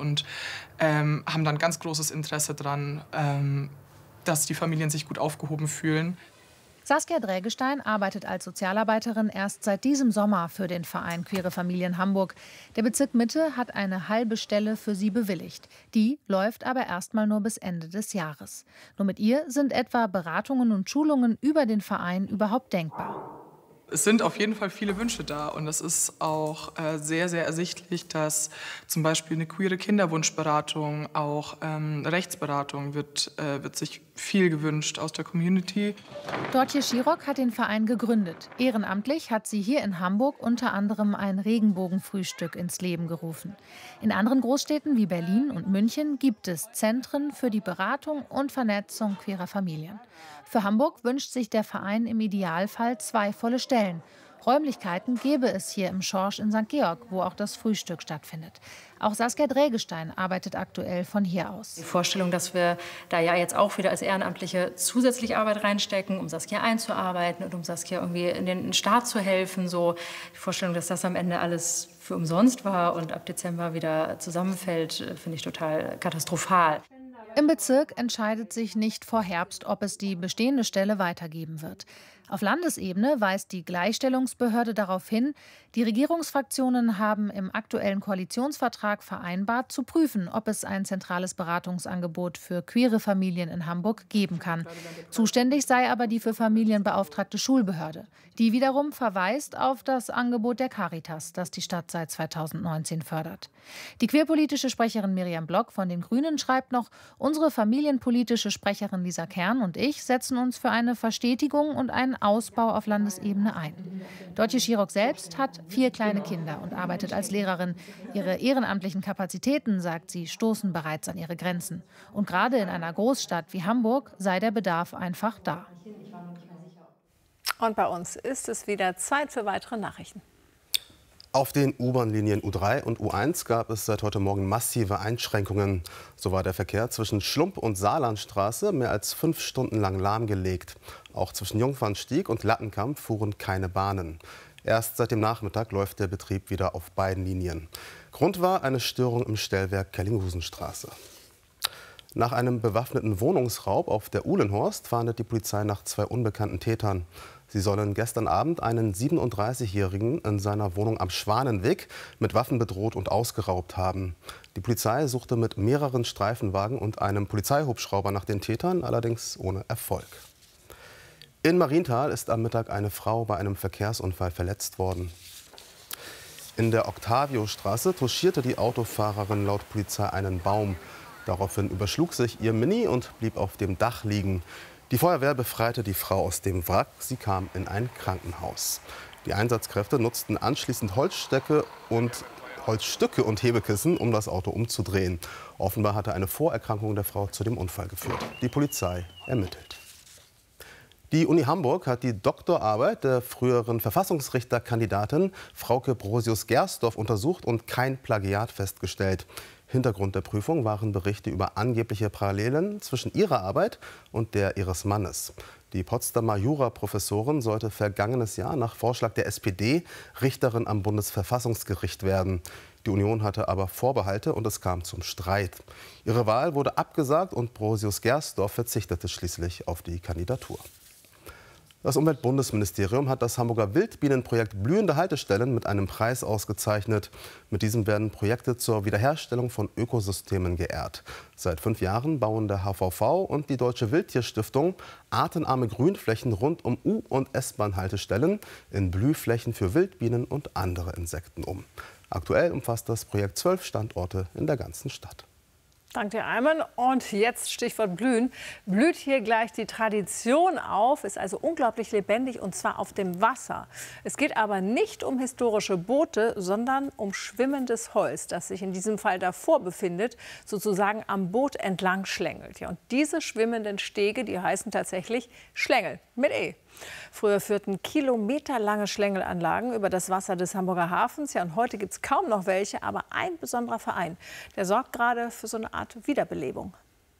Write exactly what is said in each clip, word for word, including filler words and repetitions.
und ähm, haben dann ganz großes Interesse daran, ähm, dass die Familien sich gut aufgehoben fühlen. Saskia Drägestein arbeitet als Sozialarbeiterin erst seit diesem Sommer für den Verein Queere Familien Hamburg. Der Bezirk Mitte hat eine halbe Stelle für sie bewilligt. Die läuft aber erstmal nur bis Ende des Jahres. Nur mit ihr sind etwa Beratungen und Schulungen über den Verein überhaupt denkbar. Es sind auf jeden Fall viele Wünsche da und es ist auch äh, sehr, sehr ersichtlich, dass zum Beispiel eine queere Kinderwunschberatung, auch ähm, Rechtsberatung wird, äh, wird sich viel gewünscht aus der Community. Dortje Schirock hat den Verein gegründet. Ehrenamtlich hat sie hier in Hamburg unter anderem ein Regenbogenfrühstück ins Leben gerufen. In anderen Großstädten wie Berlin und München gibt es Zentren für die Beratung und Vernetzung queerer Familien. Für Hamburg wünscht sich der Verein im Idealfall zwei volle Stellen. Räumlichkeiten gäbe es hier im Schorsch in Sankt Georg, wo auch das Frühstück stattfindet. Auch Saskia Drägestein arbeitet aktuell von hier aus. Die Vorstellung, dass wir da ja jetzt auch wieder als Ehrenamtliche zusätzlich Arbeit reinstecken, um Saskia einzuarbeiten und um Saskia irgendwie in den Start zu helfen. So die Vorstellung, dass das am Ende alles für umsonst war und ab Dezember wieder zusammenfällt, finde ich total katastrophal. Im Bezirk entscheidet sich nicht vor Herbst, ob es die bestehende Stelle weitergeben wird. Auf Landesebene weist die Gleichstellungsbehörde darauf hin, die Regierungsfraktionen haben im aktuellen Koalitionsvertrag vereinbart, zu prüfen, ob es ein zentrales Beratungsangebot für queere Familien in Hamburg geben kann. Zuständig sei aber die für Familien beauftragte Schulbehörde. Die wiederum verweist auf das Angebot der Caritas, das die Stadt seit zweitausendneunzehn fördert. Die queerpolitische Sprecherin Miriam Block von den Grünen schreibt noch, unsere familienpolitische Sprecherin Lisa Kern und ich setzen uns für eine Verstetigung und einen Ausbau auf Landesebene ein. Dortje Schirock selbst hat vier kleine Kinder und arbeitet als Lehrerin. Ihre ehrenamtlichen Kapazitäten, sagt sie, stoßen bereits an ihre Grenzen. Und gerade in einer Großstadt wie Hamburg sei der Bedarf einfach da. Und bei uns ist es wieder Zeit für weitere Nachrichten. Auf den U-Bahn-Linien U drei und U eins gab es seit heute Morgen massive Einschränkungen. So war der Verkehr zwischen Schlump und Saarlandstraße mehr als fünf Stunden lang lahmgelegt. Auch zwischen Jungfernstieg und Lattenkamp fuhren keine Bahnen. Erst seit dem Nachmittag läuft der Betrieb wieder auf beiden Linien. Grund war eine Störung im Stellwerk Kellinghusenstraße. Nach einem bewaffneten Wohnungsraub auf der Uhlenhorst fahndet die Polizei nach zwei unbekannten Tätern. Sie sollen gestern Abend einen siebenunddreißigjährigen in seiner Wohnung am Schwanenweg mit Waffen bedroht und ausgeraubt haben. Die Polizei suchte mit mehreren Streifenwagen und einem Polizeihubschrauber nach den Tätern, allerdings ohne Erfolg. In Marienthal ist am Mittag eine Frau bei einem Verkehrsunfall verletzt worden. In der Octaviostraße touchierte die Autofahrerin laut Polizei einen Baum. Daraufhin überschlug sich ihr Mini und blieb auf dem Dach liegen. Die Feuerwehr befreite die Frau aus dem Wrack. Sie kam in ein Krankenhaus. Die Einsatzkräfte nutzten anschließend Holzstöcke und Holzstücke und Hebekissen, um das Auto umzudrehen. Offenbar hatte eine Vorerkrankung der Frau zu dem Unfall geführt. Die Polizei ermittelt. Die Uni Hamburg hat die Doktorarbeit der früheren Verfassungsrichterkandidatin Frauke Brosius-Gersdorf untersucht und kein Plagiat festgestellt. Hintergrund der Prüfung waren Berichte über angebliche Parallelen zwischen ihrer Arbeit und der ihres Mannes. Die Potsdamer Juraprofessorin sollte vergangenes Jahr nach Vorschlag der S P D Richterin am Bundesverfassungsgericht werden. Die Union hatte aber Vorbehalte und es kam zum Streit. Ihre Wahl wurde abgesagt und Brosius-Gersdorf verzichtete schließlich auf die Kandidatur. Das Umweltbundesministerium hat das Hamburger Wildbienenprojekt Blühende Haltestellen mit einem Preis ausgezeichnet. Mit diesem werden Projekte zur Wiederherstellung von Ökosystemen geehrt. Seit fünf Jahren bauen der H V V und die Deutsche Wildtierstiftung artenarme Grünflächen rund um U- und S-Bahn-Haltestellen in Blühflächen für Wildbienen und andere Insekten um. Aktuell umfasst das Projekt zwölf Standorte in der ganzen Stadt. Danke dir, Ayman. Und jetzt Stichwort Blühen. Blüht hier gleich die Tradition auf, ist also unglaublich lebendig und zwar auf dem Wasser. Es geht aber nicht um historische Boote, sondern um schwimmendes Holz, das sich in diesem Fall davor befindet, sozusagen am Boot entlang schlängelt. Ja, und diese schwimmenden Stege, die heißen tatsächlich Schlängel mit E. Früher führten kilometerlange Schlängelanlagen über das Wasser des Hamburger Hafens. Ja, und heute gibt es kaum noch welche, aber ein besonderer Verein, der sorgt gerade für so eine Art Wiederbelebung.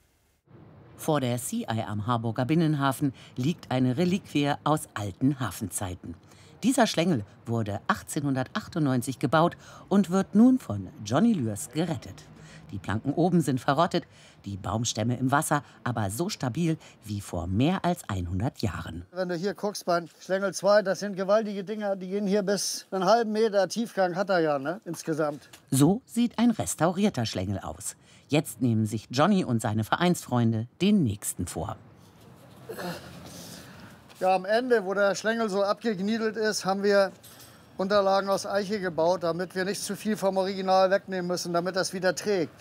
Vor der Sea Eye am Harburger Binnenhafen liegt eine Reliquie aus alten Hafenzeiten. Dieser Schlängel wurde achtzehnhundertachtundneunzig gebaut und wird nun von Johnny Lührs gerettet. Die Planken oben sind verrottet, die Baumstämme im Wasser aber so stabil wie vor mehr als hundert Jahren. Wenn du hier guckst beim Schlängel zwei, das sind gewaltige Dinger, die gehen hier bis einen halben Meter Tiefgang hat er ja, ne, insgesamt. So sieht ein restaurierter Schlängel aus. Jetzt nehmen sich Johnny und seine Vereinsfreunde den nächsten vor. Ja, am Ende, wo der Schlängel so abgekniedelt ist, haben wir Unterlagen aus Eiche gebaut, damit wir nicht zu viel vom Original wegnehmen müssen, damit das wieder trägt.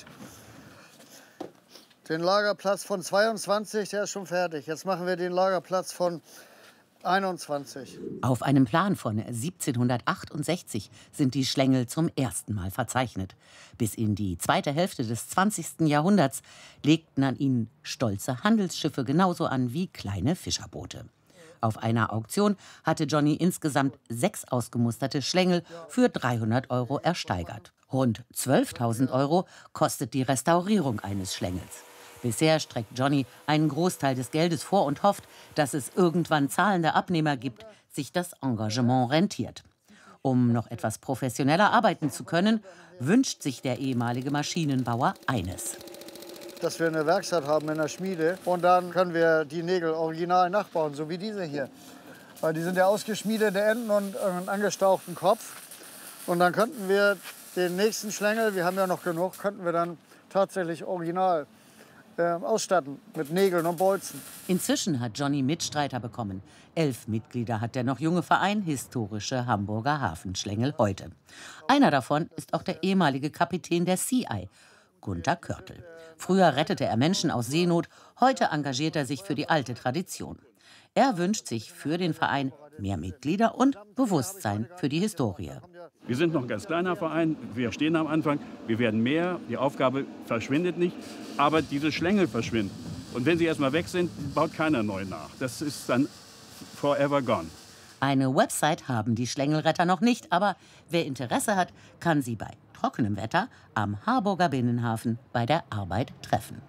Den Lagerplatz von zweiundzwanzig, der ist schon fertig. Jetzt machen wir den Lagerplatz von einundzwanzig. Auf einem Plan von siebzehnhundertachtundsechzig sind die Schlängel zum ersten Mal verzeichnet. Bis in die zweite Hälfte des zwanzigsten Jahrhunderts legten an ihnen stolze Handelsschiffe genauso an wie kleine Fischerboote. Auf einer Auktion hatte Johnny insgesamt sechs ausgemusterte Schlängel für dreihundert Euro ersteigert. Rund zwölftausend Euro kostet die Restaurierung eines Schlängels. Bisher streckt Johnny einen Großteil des Geldes vor und hofft, dass es irgendwann zahlende Abnehmer gibt, sich das Engagement rentiert. Um noch etwas professioneller arbeiten zu können, wünscht sich der ehemalige Maschinenbauer eines. Dass wir eine Werkstatt haben in der Schmiede und dann können wir die Nägel original nachbauen, so wie diese hier. Weil die sind ja ausgeschmiedete Enden und einen angestauchten Kopf. Und dann könnten wir den nächsten Schlängel, wir haben ja noch genug, könnten wir dann tatsächlich original äh, ausstatten mit Nägeln und Bolzen. Inzwischen hat Johnny Mitstreiter bekommen. Elf Mitglieder hat der noch junge Verein Historische Hamburger Hafenschlängel heute. Einer davon ist auch der ehemalige Kapitän der Sea Eye, Gunter Körtl. Früher rettete er Menschen aus Seenot, heute engagiert er sich für die alte Tradition. Er wünscht sich für den Verein mehr Mitglieder und Bewusstsein für die Historie. Wir sind noch ein ganz kleiner Verein, wir stehen am Anfang, wir werden mehr, die Aufgabe verschwindet nicht, aber diese Schlängel verschwinden. Und wenn sie erst mal weg sind, baut keiner neu nach. Das ist dann forever gone. Eine Website haben die Schlängelretter noch nicht, aber wer Interesse hat, kann sie bei trockenem Wetter am Harburger Binnenhafen bei der Arbeit treffen.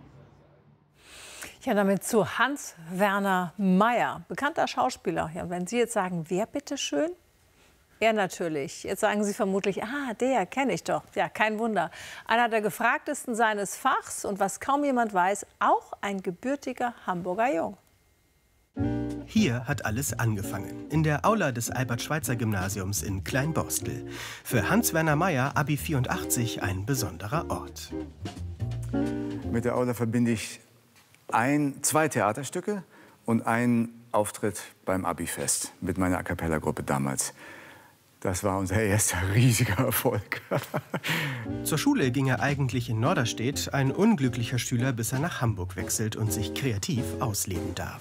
Ja, damit zu Hans-Werner Maier, bekannter Schauspieler. Ja, wenn Sie jetzt sagen, wer bitteschön? Er natürlich. Jetzt sagen Sie vermutlich, ah, der kenne ich doch. Ja, kein Wunder. Einer der gefragtesten seines Fachs und was kaum jemand weiß, auch ein gebürtiger Hamburger Jung. Hier hat alles angefangen, in der Aula des Albert-Schweitzer-Gymnasiums in Kleinborstel. Für Hans-Werner Maier, Abi vierundachtzig, ein besonderer Ort. Mit der Aula verbinde ich ein, zwei Theaterstücke und einen Auftritt beim Abi-Fest mit meiner A-cappella-Gruppe damals. Das war unser erster riesiger Erfolg. Zur Schule ging er eigentlich in Norderstedt, ein unglücklicher Schüler, bis er nach Hamburg wechselt und sich kreativ ausleben darf.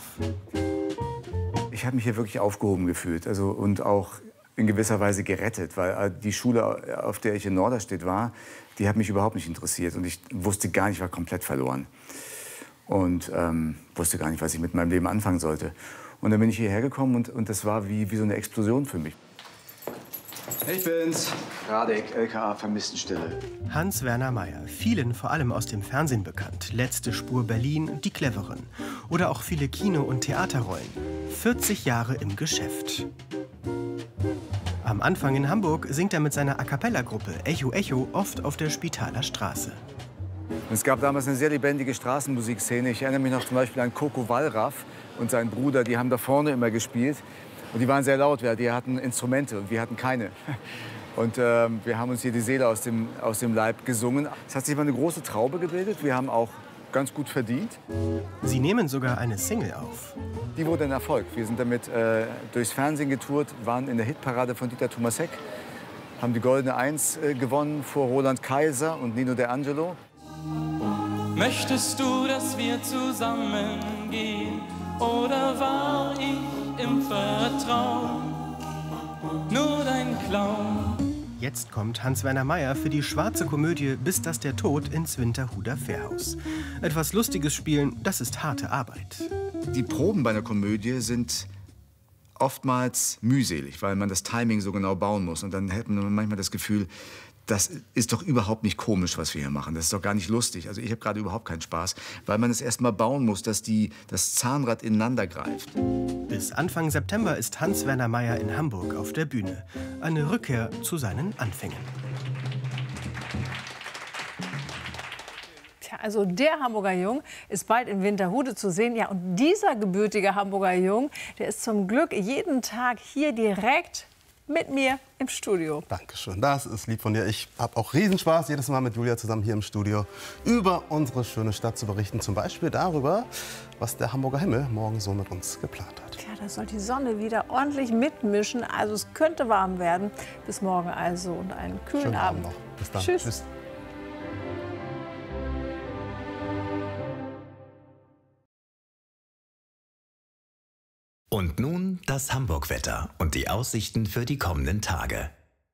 Ich habe mich hier wirklich aufgehoben gefühlt, also, und auch in gewisser Weise gerettet, weil die Schule, auf der ich in Norderstedt war, die hat mich überhaupt nicht interessiert und ich wusste gar nicht, ich war komplett verloren und ähm, wusste gar nicht, was ich mit meinem Leben anfangen sollte. Und dann bin ich hierher gekommen und, und das war wie, wie so eine Explosion für mich. Ich bin's, Radek, L K A Vermisstenstelle. Hans-Werner Maier, vielen vor allem aus dem Fernsehen bekannt. Letzte Spur Berlin, Die Cleveren. Oder auch viele Kino- und Theaterrollen. vierzig Jahre im Geschäft. Am Anfang in Hamburg singt er mit seiner A-cappella-Gruppe Echo Echo oft auf der Spitaler Straße. Es gab damals eine sehr lebendige Straßenmusikszene. Ich erinnere mich noch zum Beispiel an Coco Wallraff und seinen Bruder, die haben da vorne immer gespielt. Und die waren sehr laut, die hatten Instrumente und wir hatten keine. Und äh, wir haben uns hier die Seele aus dem, aus dem Leib gesungen. Es hat sich immer eine große Traube gebildet. Wir haben auch ganz gut verdient. Sie nehmen sogar eine Single auf. Die wurde ein Erfolg. Wir sind damit äh, durchs Fernsehen getourt, waren in der Hitparade von Dieter Thomas Heck, haben die Goldene Eins äh, gewonnen vor Roland Kaiser und Nino De Angelo. Möchtest du, dass wir zusammengehen, oder war ich im Vertrauen nur dein Clown? Jetzt kommt Hans-Werner Maier für die schwarze Komödie Bis dass der Tod ins Winterhuder Fährhaus. Etwas Lustiges spielen, das ist harte Arbeit. Die Proben bei einer Komödie sind oftmals mühselig, weil man das Timing so genau bauen muss. Und dann hat man manchmal das Gefühl, das ist doch überhaupt nicht komisch, was wir hier machen. Das ist doch gar nicht lustig. Also ich habe gerade überhaupt keinen Spaß, weil man es erst mal bauen muss, dass die, das Zahnrad ineinander greift. Bis Anfang September ist Hans-Werner Maier in Hamburg auf der Bühne. Eine Rückkehr zu seinen Anfängen. Tja, also der Hamburger Jung ist bald in Winterhude zu sehen. Ja, und dieser gebürtige Hamburger Jung, der ist zum Glück jeden Tag hier direkt mit mir im Studio. Dankeschön, das ist lieb von dir. Ich habe auch Riesenspaß, jedes Mal mit Julia zusammen hier im Studio über unsere schöne Stadt zu berichten. Zum Beispiel darüber, was der Hamburger Himmel morgen so mit uns geplant hat. Ja, da soll die Sonne wieder ordentlich mitmischen. Also es könnte warm werden. Bis morgen also und einen kühlen Schönen Abend. Abend noch. Bis dann. Tschüss. Tschüss. Und nun das Hamburg-Wetter und die Aussichten für die kommenden Tage.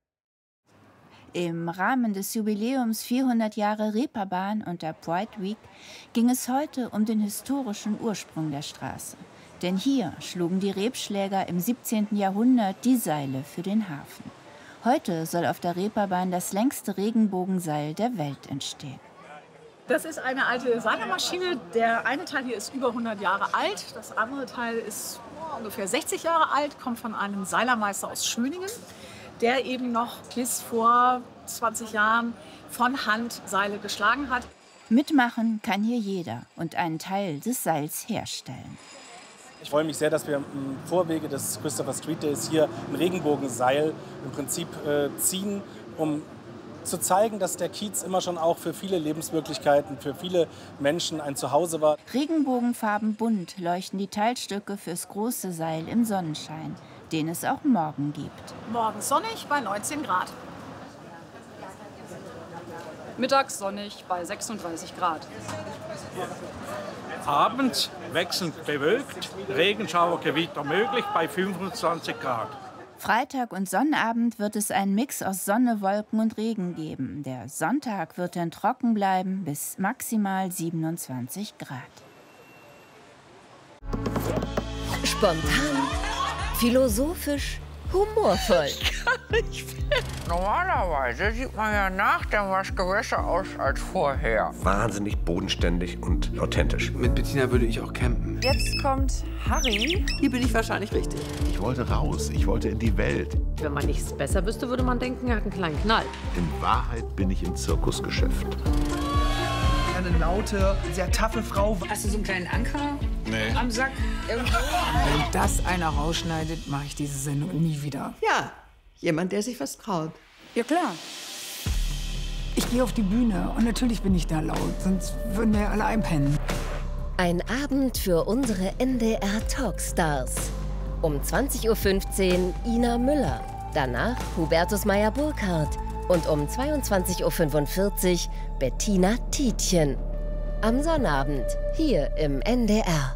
Im Rahmen des Jubiläums vierhundert Jahre Reeperbahn und der Pride Week ging es heute um den historischen Ursprung der Straße. Denn hier schlugen die Rebschläger im siebzehnten Jahrhundert die Seile für den Hafen. Heute soll auf der Reeperbahn das längste Regenbogenseil der Welt entstehen. Das ist eine alte Seilermaschine. Der eine Teil hier ist über hundert Jahre alt. Das andere Teil ist oh, ungefähr sechzig Jahre alt, kommt von einem Seilermeister aus Schöningen, der eben noch bis vor zwanzig Jahren von Hand Seile geschlagen hat. Mitmachen kann hier jeder und einen Teil des Seils herstellen. Ich freue mich sehr, dass wir im Vorwege des Christopher Street Days hier ein Regenbogenseil im Prinzip äh, ziehen, um zu zeigen, dass der Kiez immer schon auch für viele Lebensmöglichkeiten, für viele Menschen ein Zuhause war. Regenbogenfarben bunt leuchten die Teilstücke fürs große Seil im Sonnenschein, den es auch morgen gibt. Morgens sonnig bei neunzehn Grad. Mittags sonnig bei sechsunddreißig Grad. Abends wechselnd bewölkt, Regenschauergewitter möglich bei fünfundzwanzig Grad. Freitag und Sonnabend wird es einen Mix aus Sonne, Wolken und Regen geben. Der Sonntag wird dann trocken bleiben bis maximal siebenundzwanzig Grad. Spontan, philosophisch, humorvoll. Ich kann nicht mehr. Normalerweise sieht man ja nach dem Wasch besser aus als vorher. Wahnsinnig bodenständig und authentisch. Mit Bettina würde ich auch campen. Jetzt kommt Harry. Hier bin ich wahrscheinlich richtig. Ich wollte raus, ich wollte in die Welt. Wenn man nichts besser wüsste, würde man denken, er hat einen kleinen Knall. In Wahrheit bin ich im Zirkusgeschäft. Eine laute, sehr taffe Frau. Hast du so einen kleinen Anker nee. am Sack? Irgendwo? Wenn das einer rausschneidet, mache ich diese Sendung nie wieder. Ja, jemand, der sich was traut. Ja, klar. Ich gehe auf die Bühne und natürlich bin ich da laut, sonst würden wir ja alle einpennen. Ein Abend für unsere N D R Talkstars. Um zwanzig Uhr fünfzehn Ina Müller, danach Hubertus Meyer-Burkhardt und um zweiundzwanzig Uhr fünfundvierzig Bettina Tietjen. Am Sonnabend hier im N D R.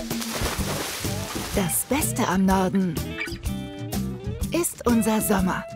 Das Beste am Norden ist unser Sommer.